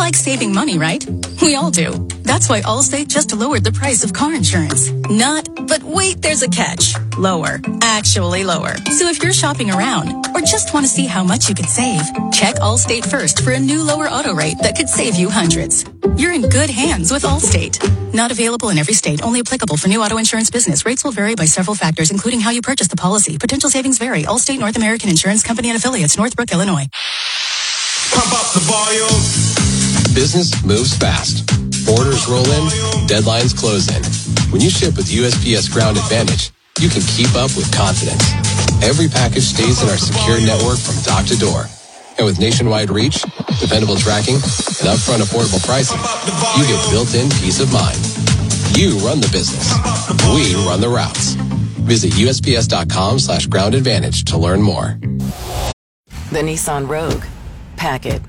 like saving money, right? We all do. That's why Allstate just lowered the price of car insurance. But wait, there's a catch. Lower. Actually lower. So if you're shopping around or just want to see how much you could save, check Allstate first for a new lower auto rate that could save you hundreds. You're in good hands with Allstate. Not available in every state. Only applicable for new auto insurance business. Rates will vary by several factors, including how you purchase the policy. Potential savings vary. Allstate North American Insurance Company and Affiliates, Northbrook, Illinois. Pump up the volume. Business moves fast. Orders roll in, deadlines close in. When you ship with USPS Ground Advantage, you can keep up with confidence. Every package stays in our secure network from dock to door. And with nationwide reach, dependable tracking, and upfront affordable pricing, you get built-in peace of mind. You run the business. We run the routes. Visit USPS.com/Ground Advantage to learn more. The Nissan Rogue. Pack it.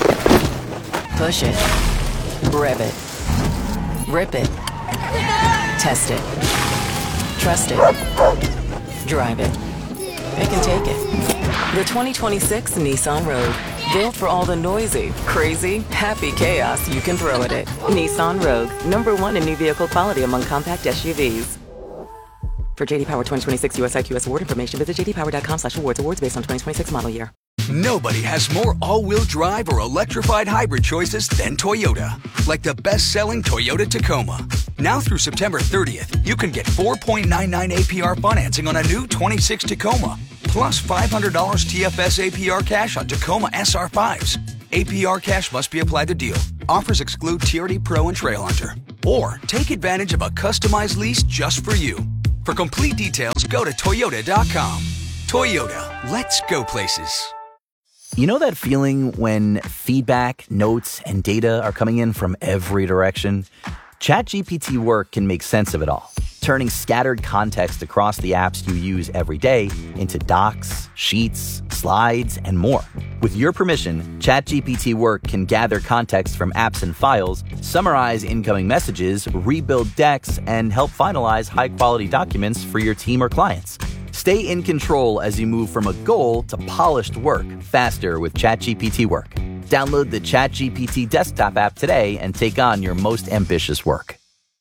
Push it. Rev it. Rip it. Test it. Trust it. Drive it. It can take it. The 2026 Nissan Rogue. Built for all the noisy, crazy, happy chaos you can throw at it. Nissan Rogue. #1 in new vehicle quality among compact SUVs. For JD Power 2026 US IQS award information, visit jdpower.com/awards. Awards based on 2026 model year. Nobody has more all-wheel drive or electrified hybrid choices than Toyota. Like the best-selling Toyota Tacoma. Now through September 30th, you can get 4.99 APR financing on a new 26 Tacoma. Plus $500 TFS APR cash on Tacoma SR5s. APR cash must be applied to deal. Offers exclude TRD Pro and Trail Hunter. Or take advantage of a customized lease just for you. For complete details, go to Toyota.com. Toyota, let's go places. You know that feeling when feedback, notes, and data are coming in from every direction? ChatGPT Work can make sense of it all, turning scattered context across the apps you use every day into docs, sheets, slides, and more. With your permission, ChatGPT Work can gather context from apps and files, summarize incoming messages, rebuild decks, and help finalize high-quality documents for your team or clients. Stay in control as you move from a goal to polished work faster with ChatGPT Work. Download the ChatGPT desktop app today and take on your most ambitious work.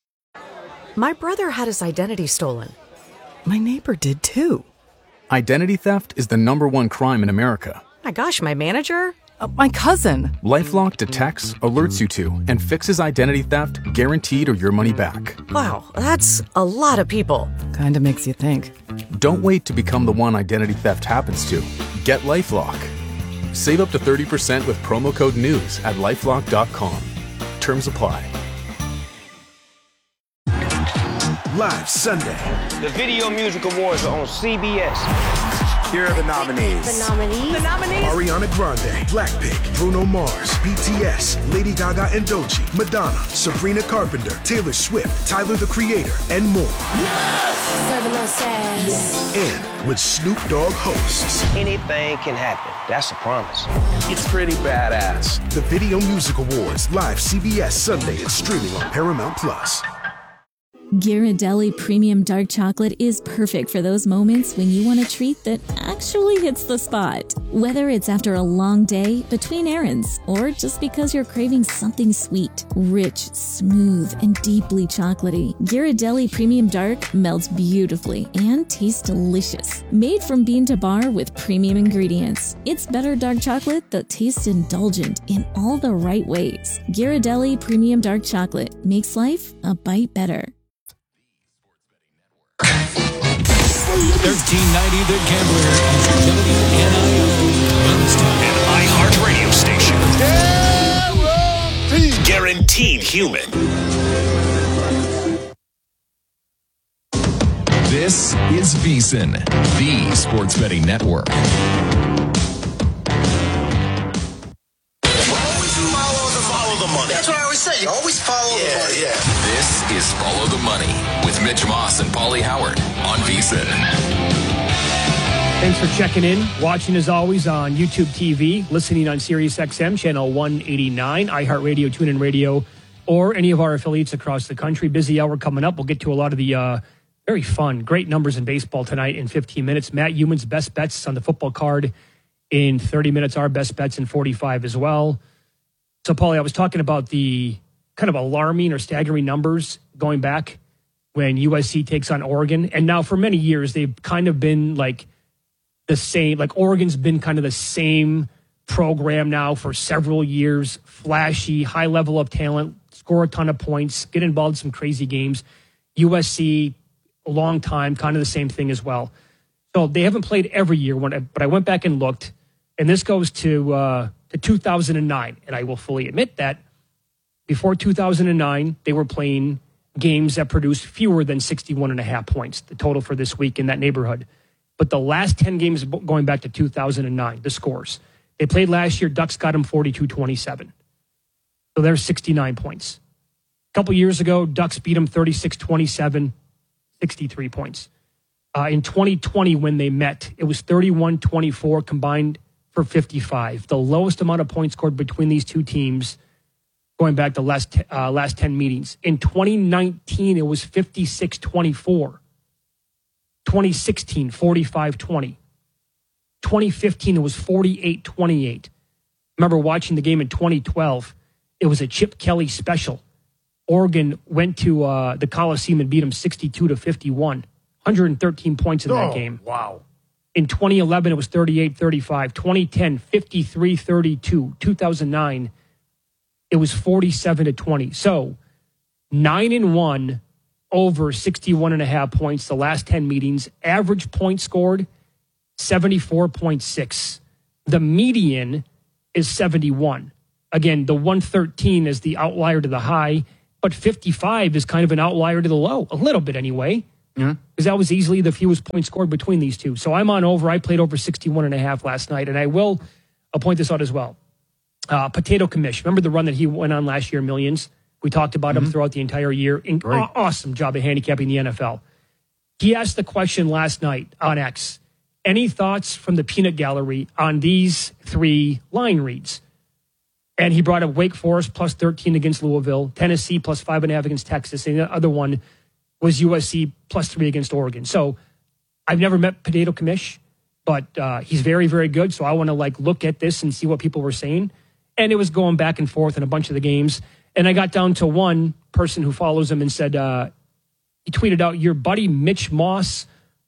My brother had his identity stolen. My neighbor did too. Identity theft is the #1 crime in America. My gosh, my manager? My cousin. LifeLock detects, alerts you to, and fixes identity theft guaranteed or your money back. Wow, that's a lot of people. Kinda makes you think. Don't wait to become the one identity theft happens to. Get LifeLock. Save up to 30% with promo code NEWS at LifeLock.com. Terms apply. Live Sunday. The Video Music Awards are on CBS. Here are the nominees. Ariana Grande, Blackpink, Bruno Mars, BTS, Lady Gaga and Doechii, Madonna, Sabrina Carpenter, Taylor Swift, Tyler the Creator, and more. And with Snoop Dogg hosts. Anything can happen. That's a promise. It's pretty badass. The Video Music Awards, live CBS Sunday and streaming on Paramount Plus. Ghirardelli Premium Dark Chocolate is perfect for those moments when you want a treat that actually hits the spot. Whether it's after a long day, between errands, or just because you're craving something sweet, rich, smooth, and deeply chocolatey, Ghirardelli Premium Dark melts beautifully and tastes delicious. Made from bean to bar with premium ingredients, it's better dark chocolate that tastes indulgent in all the right ways. Ghirardelli Premium Dark Chocolate makes life a bite better. 1390 The Gambler and WNIO Youngstown. An iHeartRadio station. Guaranteed human. This is VSiN, the sports betting network. Follow the money. That's what I always say. You always follow the money. Yeah. This is Follow the Money with Mitch Moss and Paulie Howard on VSiN. Thanks for checking in, watching as always on YouTube TV, listening on Sirius XM, channel 189, iHeartRadio, TuneIn Radio, or any of our affiliates across the country. Busy hour coming up. We'll get to a lot of the very fun, great numbers in baseball tonight in 15 minutes. Matt Euman's best bets on the football card in 30 minutes. Our best bets in 45 as well. So, Paulie, I was talking about the kind of alarming or staggering numbers going back when USC takes on Oregon. And now for many years, they've kind of been like the same. Like Oregon's been kind of the same program now for several years. Flashy, high level of talent, score a ton of points, get involved in some crazy games. USC, a long time, kind of the same thing as well. So they haven't played every year, but I went back and looked, and this goes to 2009. And I will fully admit that before 2009, they were playing games that produced fewer than 61.5 points, the total for this week in that neighborhood. But the last 10 games going back to 2009, the scores. They played last year, Ducks got them 42-27. So there's 69 points. A couple years ago, Ducks beat them 36-27, 63 points. In 2020, when they met, it was 31-24 combined for 55. The lowest amount of points scored between these two teams going back to last 10 meetings. In 2019, it was 56-24. 2016, 45-20. 2015, it was 48-28. Remember watching the game in 2012. It was a Chip Kelly special. Oregon went to the Coliseum and beat them 62-51. 113 points in that game. Wow. In 2011, it was 38-35. 2010, 53-32. 2009, it was 47-20. So 9-1 over 61.5 points the last 10 meetings. Average points scored, 74.6. The median is 71. Again, the 113 is the outlier to the high, but 55 is kind of an outlier to the low, a little bit anyway. Because that was easily the fewest points scored between these two. So I'm on over. I played over 61.5 last night, and I'll point this out as well. Potato Commish, remember the run that he went on last year, Millions? We talked about him throughout the entire year. Awesome job of handicapping the NFL. He asked the question last night on X, any thoughts from the peanut gallery on these three line reads? And he brought up Wake Forest plus 13 against Louisville, Tennessee plus 5.5 against Texas, and the other one was USC plus 3 against Oregon. So I've never met Potato Commish, but he's very, very good. So I want to look at this and see what people were saying. And it was going back and forth in a bunch of the games. And I got down to one person who follows him and said, he tweeted out, your buddy Mitch Moss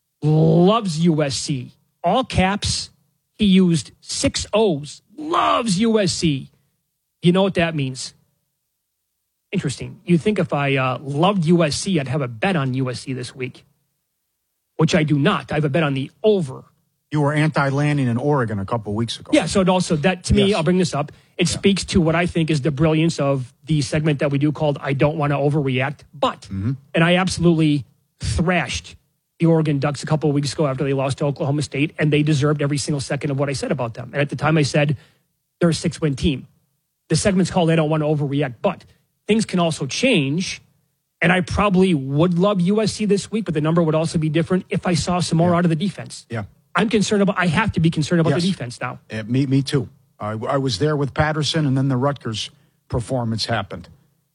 loves USC. All caps. He used 6 O's. Loves USC. You know what that means? Interesting. You think if I loved USC, I'd have a bet on USC this week, which I do not. I have a bet on the over. You were anti-landing in Oregon a couple of weeks ago. Yeah, so it also, that to me, I'll bring this up. It speaks to what I think is the brilliance of the segment that we do called I Don't Want to Overreact. But, and I absolutely thrashed the Oregon Ducks a couple of weeks ago after they lost to Oklahoma State, and they deserved every single second of what I said about them. And at the time I said, they're a 6-win team. The segment's called I Don't Want to Overreact, but things can also change, and I probably would love USC this week, but the number would also be different if I saw some more out of the defense. Yeah. I have to be concerned about the defense now. Me too. I was there with Patterson, and then the Rutgers performance happened.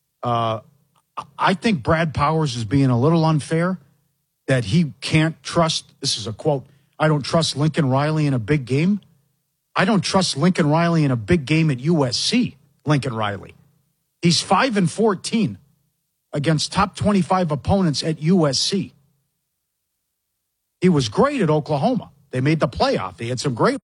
I think Brad Powers is being a little unfair that he can't trust, this is a quote, I don't trust Lincoln Riley in a big game. I don't trust Lincoln Riley in a big game at USC, Lincoln Riley. He's 5-14 against top 25 opponents at USC. He was great at Oklahoma. They made the playoff. They had some great.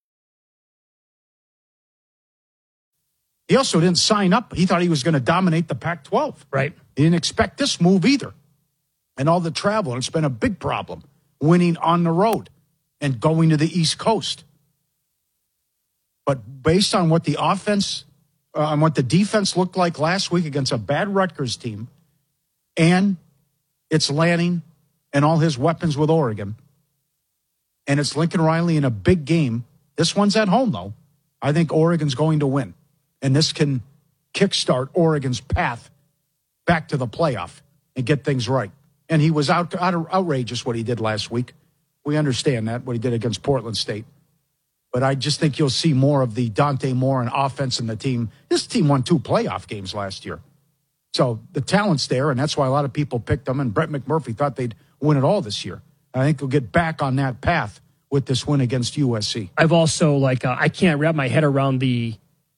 He also didn't sign up. He thought he was going to dominate the Pac-12. Right. He didn't expect this move either. And all the travel. And it's been a big problem winning on the road and going to the East Coast. But based on what the offense, on what the defense looked like last week against a bad Rutgers team, and it's Lanning and all his weapons with Oregon, and it's Lincoln Riley in a big game. This one's at home, though. I think Oregon's going to win. And this can kickstart Oregon's path back to the playoff and get things right. And he was outrageous what he did last week. We understand that, what he did against Portland State. But I just think you'll see more of the Dante Moore and offense in the team. This team won 2 playoff games last year. So the talent's there, and that's why a lot of people picked them. And Brett McMurphy thought they'd win it all this year. I think they'll get back on that path with this win against USC. I've also, I can't wrap my head around the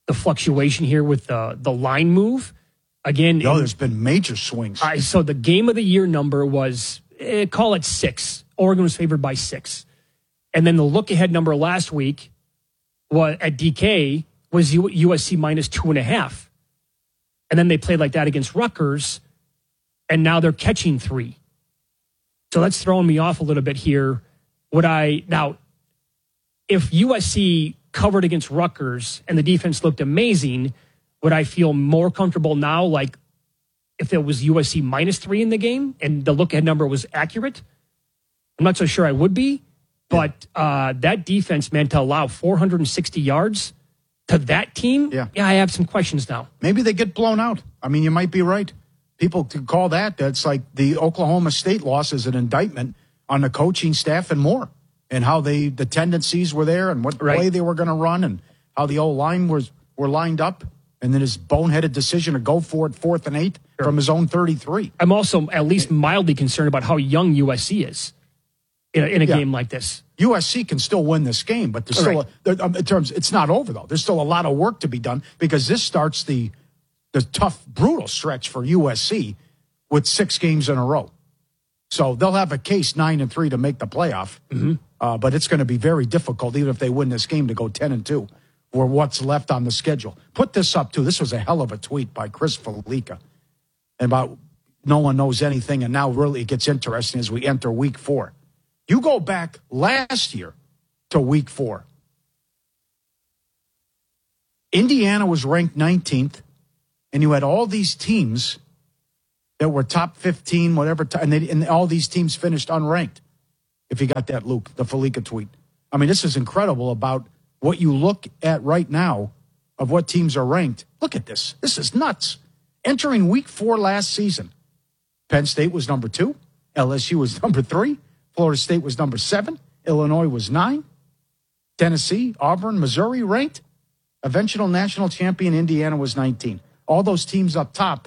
the fluctuation here with the line move. Again, there's been major swings. So the game of the year number was, call it 6. Oregon was favored by 6. And then the look-ahead number last week at DK was USC minus 2.5. And then they played like that against Rutgers, and now they're catching 3. So that's throwing me off a little bit here. Now, if USC covered against Rutgers and the defense looked amazing, would I feel more comfortable now, like if it was USC minus 3 in the game and the look-ahead number was accurate? I'm not so sure I would be, but that defense, man, to allow 460 yards to that team, I have some questions now. Maybe they get blown out. I mean, you might be right. People could call that's like the Oklahoma State loss is an indictment on the coaching staff and more, and how the tendencies were there and what play they were going to run and how the O-line were lined up. And then his boneheaded decision to go for it 4th and 8 from his own 33. I'm also at least mildly concerned about how young USC is in a game like this. USC can still win this game, but there's still it's not over, though. There's still a lot of work to be done because this starts the tough, brutal stretch for USC with 6 games in a row. So they'll have a case 9-3 to make the playoff, but it's going to be very difficult, even if they win this game, to go 10-2. Or what's left on the schedule. Put this up, too. This was a hell of a tweet by Chris Felica about no one knows anything, and now really it gets interesting as we enter week 4. You go back last year to week 4. Indiana was ranked 19th, and you had all these teams that were top 15, whatever, and all these teams finished unranked, if you got that, Luke, the Felica tweet. I mean, this is incredible about what you look at right now of what teams are ranked. Look at this. This is nuts. Entering week 4 last season, Penn State was number 2. LSU was number 3. Florida State was number 7. Illinois was 9. Tennessee, Auburn, Missouri ranked. Eventual national champion Indiana was 19. All those teams up top,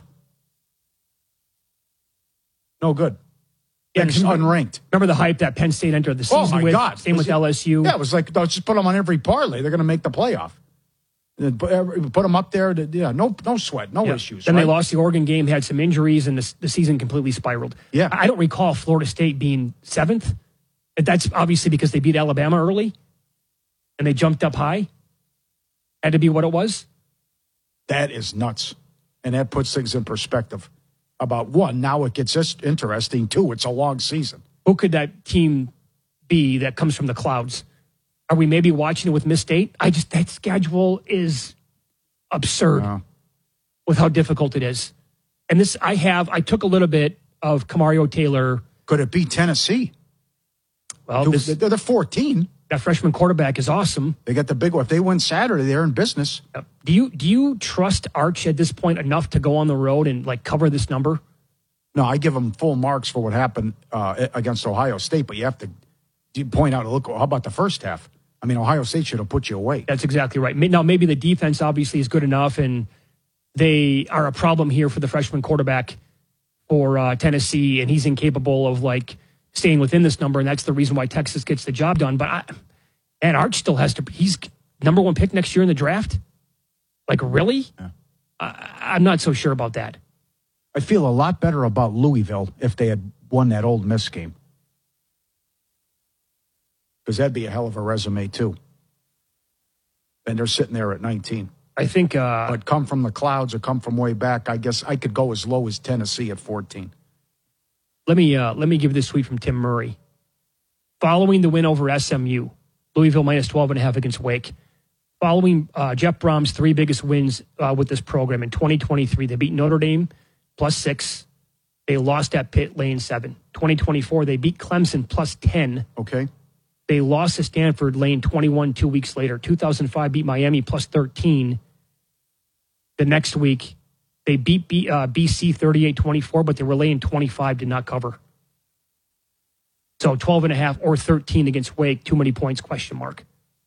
no good. Yeah, unranked. Remember the hype that Penn State entered the season with? God. Same with LSU. Yeah, it was like, they'll just put them on every parlay. They're going to make the playoff. Put them up there. No sweat, no issues. Then they lost the Oregon game, had some injuries, and the season completely spiraled. Yeah. I don't recall Florida State being 7th. That's obviously because they beat Alabama early, and they jumped up high. Had to be what it was. That is nuts. And that puts things in perspective. About 1, now it gets interesting. 2, it's a long season. Who could that team be that comes from the clouds? Are we maybe watching it with Miss State? That schedule is absurd with how difficult it is. And this, I took a little bit of Kamario Taylor. Could it be Tennessee? Well, they're the 14. That freshman quarterback is awesome. They got the big one. If they win Saturday, they're in business. Do you trust Arch at this point enough to go on the road and cover this number? No, I give them full marks for what happened against Ohio State, but you have to point out, look, how about the first half? I mean, Ohio State should have put you away. That's exactly right. Now, maybe the defense obviously is good enough, and they are a problem here for the freshman quarterback for Tennessee, and he's incapable of staying within this number, and that's the reason why Texas gets the job done. But Arch still has to. He's number 1 pick next year in the draft. Really? Yeah. I'm not so sure about that. I feel a lot better about Louisville if they had won that Ole Miss game, because that'd be a hell of a resume too. And they're sitting there at 19. I think. But come from the clouds or come from way back, I guess I could go as low as Tennessee at 14. Let me give this tweet from Tim Murray. Following the win over SMU, Louisville minus 12.5 against Wake. Following Jeff Brom's 3 biggest wins with this program in 2023, they beat Notre Dame plus 6. They lost at Pitt laying 7. 2024, they beat Clemson plus 10. Okay. They lost to Stanford laying 21 2 weeks later. 2005 beat Miami plus 13. The next week, they beat BC 38-24, but they were laying 25, did not cover. So 12.5 or 13 against Wake, too many points, question mark.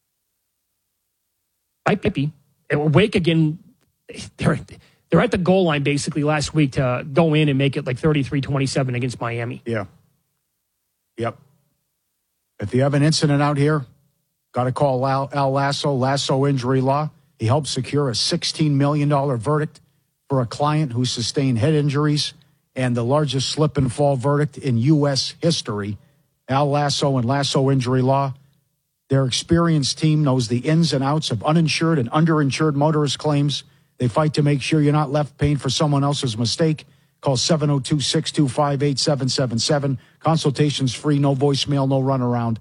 Might be. Wake, again, they're at the goal line basically last week to go in and make it 33-27 against Miami. Yeah. Yep. If you have an incident out here, got to call Al Lasso injury law. He helped secure a $16 million verdict for a client who sustained head injuries and the largest slip and fall verdict in U.S. history. Al Lasso and Lasso Injury Law. Their experienced team knows the ins and outs of uninsured and underinsured motorist claims. They fight to make sure you're not left paying for someone else's mistake. Call 702-625-8777. Consultations free, no voicemail, no runaround.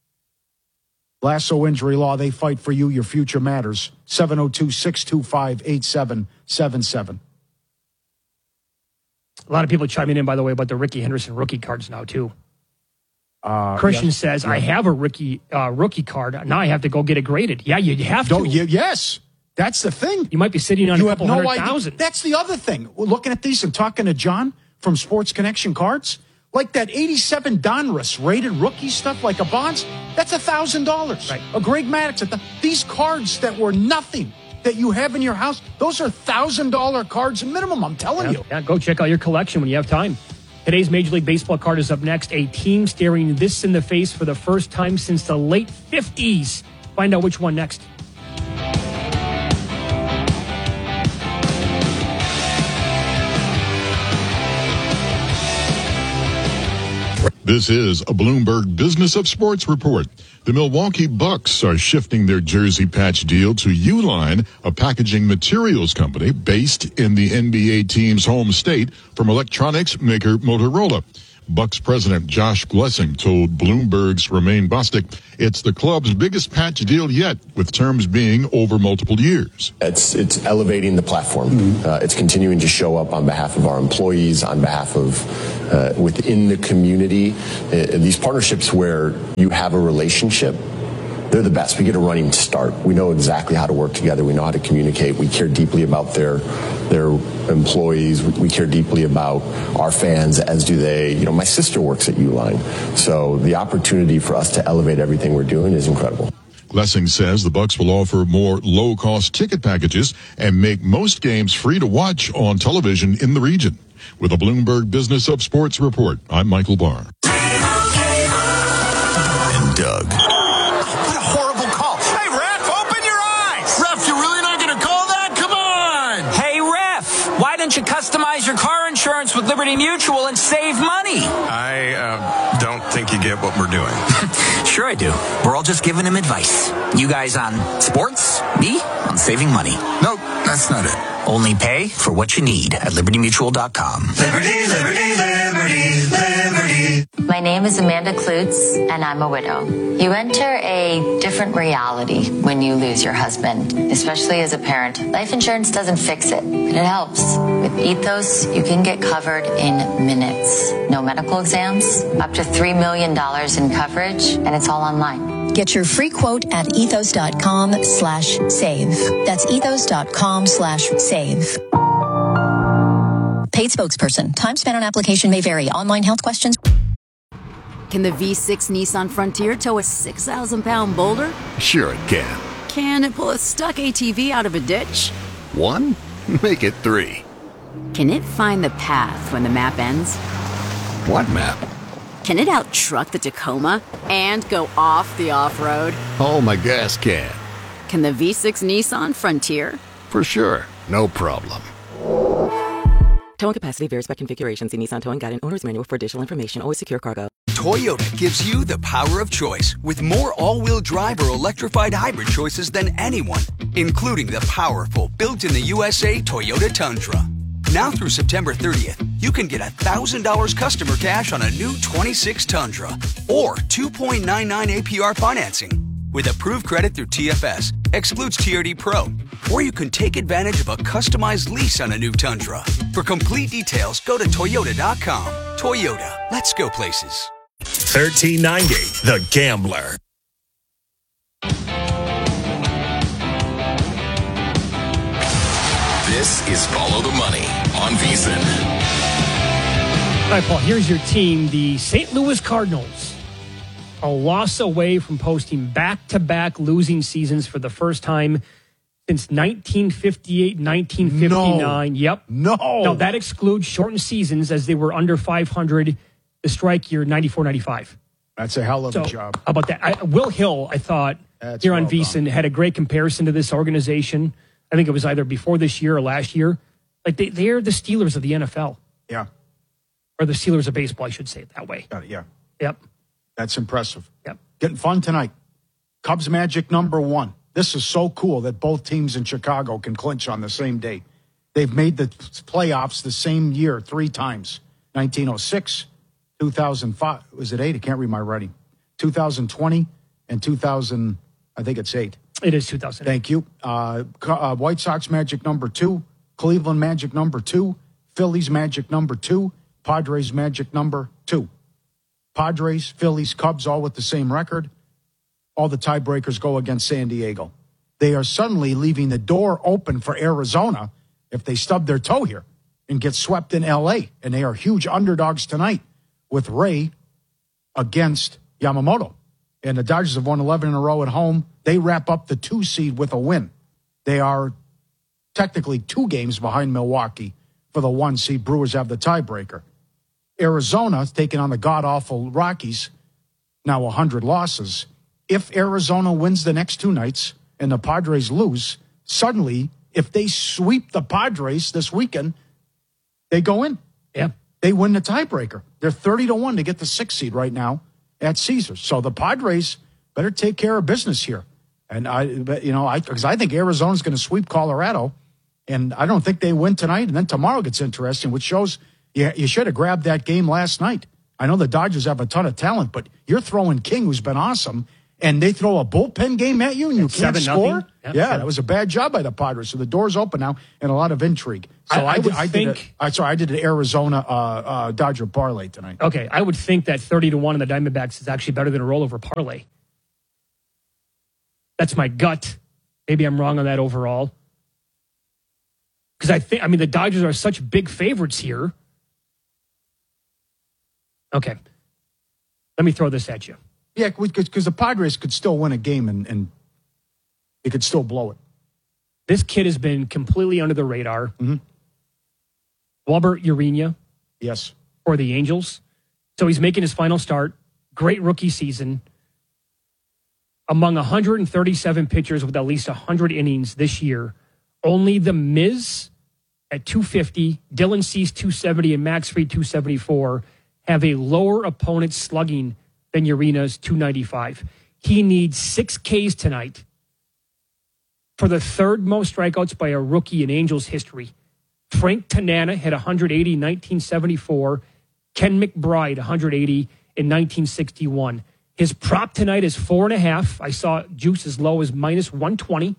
Lasso Injury Law, they fight for you. Your future matters. 702-625-8777. A lot of people chiming in, by the way, about the Ricky Henderson rookie cards now, too. Christian says, I have a rookie card. Now I have to go get it graded. Yeah, you have to. Yes. That's the thing. You might be sitting on a couple $100,000. That's the other thing. We're looking at these and talking to John from Sports Connection Cards. Like that 87 Donruss rated rookie stuff, like a Bonds, that's $1,000. Right. A Greg Maddux. These cards that were nothing that you have in your house, those are $1,000 cards minimum, I'm telling you. Yeah, go check out your collection when you have time. Today's Major League Baseball card is up next. A team staring this in the face for the first time since the late 50s. Find out which one next. This is a Bloomberg Business of Sports report. The Milwaukee Bucks are shifting their jersey patch deal to Uline, a packaging materials company based in the NBA team's home state, from electronics maker Motorola. Bucks president Josh Glessing told Bloomberg's Romain Bostic it's the club's biggest patch deal yet, with terms being over multiple years. It's elevating the platform. It's continuing to show up on behalf of our employees, on behalf of within the community. These partnerships where you have a relationship, they're the best. We get a running start. We know exactly how to work together. We know how to communicate. We care deeply about their employees. We care deeply about our fans, as do they. You know, my sister works at Uline. So the opportunity for us to elevate everything we're doing is incredible. Glessing says the Bucks will offer more low-cost ticket packages and make most games free to watch on television in the region. With a Bloomberg Business of Sports report, I'm Michael Barr. And Doug. What a horrible call. Hey, ref, open your eyes. Ref, you're really not going to call that? Come on. Hey, ref, why don't you customize your car insurance with Liberty Mutual and save money? I don't think you get what we're doing. Sure I do. We're all just giving him advice. You guys on sports, me on saving money. Nope, that's not it. Only pay for what you need at libertymutual.com. Liberty, liberty, liberty, liberty. My name is Amanda Klutz, and I'm a widow. You enter a different reality when you lose your husband, especially as a parent. Life insurance doesn't fix it, but it helps. With Ethos, you can get covered in minutes. No medical exams, up to $3 million in coverage, and it's all online. Get your free quote at ethos.com/save. That's ethos.com/save. Paid spokesperson. Time spent on application may vary. Online health questions. Can the V6 Nissan Frontier tow a 6,000-pound boulder? Sure it can. Can it pull a stuck ATV out of a ditch? 1? Make it 3. Can it find the path when the map ends? What map? Can it out-truck the Tacoma and go off the off-road? Oh, my gas can. Can the V6 Nissan Frontier? For sure. No problem. Towing capacity varies by configuration. See Nissan Towing Guide and Owner's Manual for additional information. Always secure cargo. Toyota gives you the power of choice with more all-wheel drive or electrified hybrid choices than anyone, including the powerful built-in-the-USA Toyota Tundra. Now through September 30th, you can get $1,000 customer cash on a new 26 Tundra or 2.99 APR financing. With approved credit through TFS, excludes TRD Pro. Or you can take advantage of a customized lease on a new Tundra. For complete details, go to Toyota.com. Toyota, let's go places. 1390, The Gambler. This is Follow the Money on VSiN. All right, Paul, here's your team, the St. Louis Cardinals. A loss away from posting back-to-back losing seasons for the first time since 1958, 1959. No. Yep. No. No, that excludes shortened seasons as they were under 500 the strike year 94-95. That's a hell of a job. How about that? Will Hill, I thought, Kieran Veasan had a great comparison to this organization. I think it was either before this year or last year. Like they're the Steelers of the NFL. Yeah. Or the Steelers of baseball, I should say it that way. Yeah. Yep. That's impressive. Yep. Getting fun tonight. Cubs Magic #1. This is so cool that both teams in Chicago can clinch on the same day. They've made the playoffs the same year 3 times. 1906, 2005. Was it 8? I can't read my writing. 2020 and 2000, I think it's 8. It is 2008. Thank you. White Sox Magic #2. Cleveland Magic #2. Phillies Magic #2. Padres Magic #2. Padres, Phillies, Cubs, all with the same record. All the tiebreakers go against San Diego. They are suddenly leaving the door open for Arizona if they stub their toe here and get swept in L.A. And they are huge underdogs tonight with Ray against Yamamoto. And the Dodgers have won 11 in a row at home. They wrap up the 2 seed with a win. They are technically 2 games behind Milwaukee for the 1 seed. Brewers have the tiebreaker. Arizona is taking on the god-awful Rockies, now 100 losses. If Arizona wins the next 2 nights and the Padres lose, suddenly, if they sweep the Padres this weekend, they go in. Yeah. They win the tiebreaker. They're 30-1 to get the 6th seed right now at Caesars. So the Padres better take care of business here. And because I think Arizona's going to sweep Colorado, and I don't think they win tonight. And then tomorrow gets interesting, which shows you should have grabbed that game last night. I know the Dodgers have a ton of talent, but you're throwing King, who's been awesome, and they throw a bullpen game at you, and you can't score. Yep. Yeah, that was a bad job by the Padres. So the door's open now, and a lot of intrigue. So I did an Arizona Dodger parlay tonight. Okay, I would think that 30-1 in the Diamondbacks is actually better than a rollover parlay. That's my gut. Maybe I'm wrong on that overall. Because the Dodgers are such big favorites here. Okay. Let me throw this at you. Yeah, because the Padres could still win a game and they could still blow it. This kid has been completely under the radar. Mm-hmm. Robert Urena. Yes. For the Angels. So he's making his final start. Great rookie season. Among 137 pitchers with at least 100 innings this year, only the Miz at 250, Dylan Cease 270, and Max Fried 274 have a lower opponent slugging than Urena's 295. He needs 6 Ks tonight for the 3rd most strikeouts by a rookie in Angels history. Frank Tanana had 180 in 1974. Ken McBride, 180 in 1961. His prop tonight is 4.5. I saw juice as low as minus 120.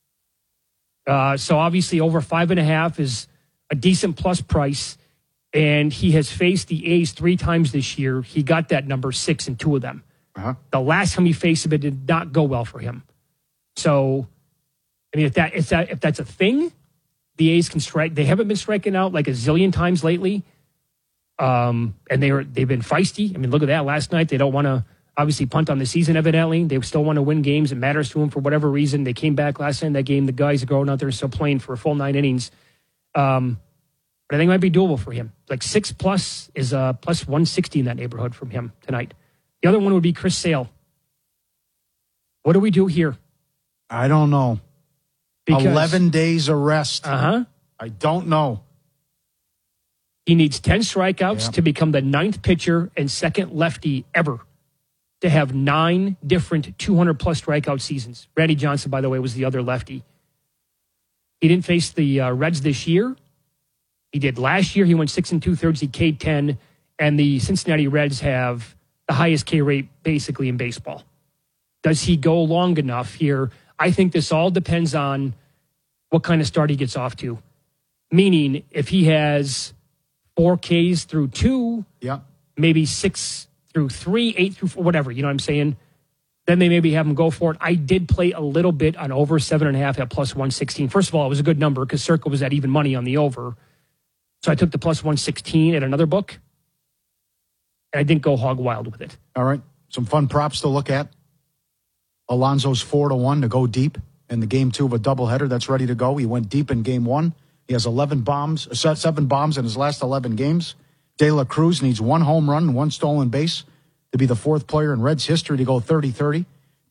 So obviously over 5.5 is a decent plus price. And he has faced the A's 3 times this year. He got that number 6 in 2 of them. Uh-huh. The last time he faced him, it did not go well for him. So, I mean, if that's a thing, the A's can strike. They haven't been striking out like a zillion times lately. And they've been feisty. I mean, look at that last night. They don't want to obviously punt on the season, evidently. They still want to win games. It matters to them for whatever reason. They came back last night in that game. The guys are going out there and still playing for a full 9 innings. But I think it might be doable for him. Like 6 plus is plus 160 in that neighborhood from him tonight. The other one would be Chris Sale. What do we do here? I don't know. Because 11 days of rest. Uh-huh. I don't know. He needs 10 strikeouts to become the 9th pitcher and 2nd lefty ever to have 9 different 200-plus strikeout seasons. Randy Johnson, by the way, was the other lefty. He didn't face the Reds this year. He did last year. He went 6 2/3. He K'd 10, and the Cincinnati Reds have the highest K rate basically in baseball. Does he go long enough here? I think this all depends on what kind of start he gets off to. Meaning, if he has 4 Ks through 2, maybe 6 through 3, 8 through 4, whatever, you know what I'm saying? Then they maybe have him go for it. I did play a little bit on over 7.5 at plus 116. First of all, it was a good number because Circa was at even money on the over. So I took the plus 116 at another book, and I didn't go hog wild with it. All right. Some fun props to look at. Alonso's 4-1 to go deep in the game 2 of a doubleheader. That's ready to go. He went deep in game 1. He has 7 bombs in his last 11 games. De La Cruz needs 1 home run and 1 stolen base to be the 4th player in Reds history to go 30-30.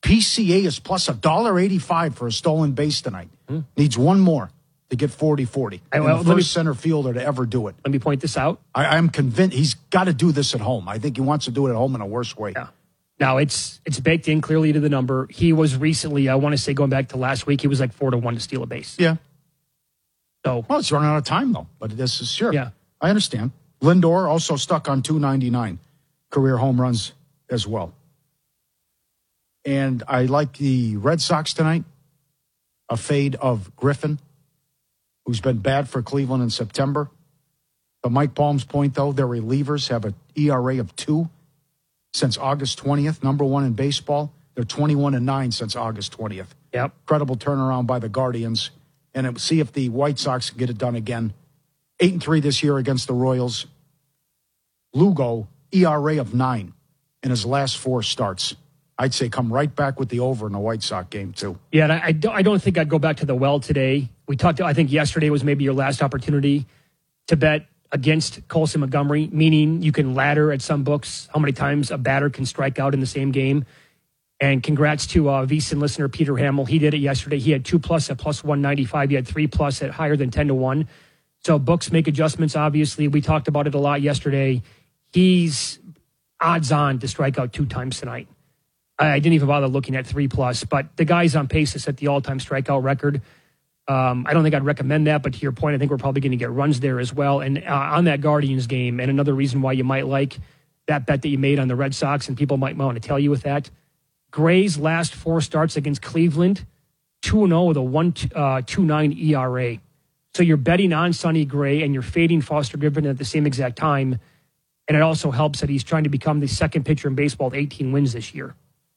PCA is plus $1.85 for a stolen base tonight. Needs one more to get 40-40. The first center fielder to ever do it. Let me point this out. I'm convinced he's got to do this at home. I think he wants to do it at home in a worse way. Yeah. Now, it's baked in clearly to the number. He was recently, I want to say going back to last week, he was like 4-1 to steal a base. Yeah. So, well, it's running out of time, though. But this is sure. Yeah. I understand. Lindor also stuck on 299 career home runs as well. And I like the Red Sox tonight. A fade of Griffin, who's been bad for Cleveland in September. To Mike Palm's point, though, their relievers have an ERA of 2 since August 20th, number 1 in baseball. They're 21-9 since August 20th. Yep. Incredible turnaround by the Guardians. And see if the White Sox can get it done again. 8-3 this year against the Royals. Lugo, ERA of 9 in his last 4 starts. I'd say come right back with the over in the White Sox game, too. Yeah, and I don't think I'd go back to the well today. We talked, I think yesterday was maybe your last opportunity to bet against Colson Montgomery, meaning you can ladder at some books how many times a batter can strike out in the same game. And congrats to VSiN listener Peter Hamill. He did it yesterday. He had 2+ at plus 195. He had 3+ at higher than 10-1. So books make adjustments, obviously. We talked about it a lot yesterday. He's odds on to strike out 2 times tonight. I didn't even bother looking at 3+, but the guy's on pace to set the all-time strikeout record. I don't think I'd recommend that, but to your point, I think we're probably going to get runs there as well. And on that Guardians game, and another reason why you might like that bet that you made on the Red Sox, and people might want to tell you with that, Gray's last 4 starts against Cleveland, 2-0 with a 1.29 ERA. So you're betting on Sonny Gray, and you're fading Foster Griffin at the same exact time. And it also helps that he's trying to become the second pitcher in baseball with 18 wins this year.